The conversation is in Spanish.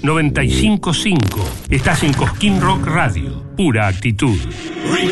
95.5. Estás en Cosquín Rock Radio. Pura actitud.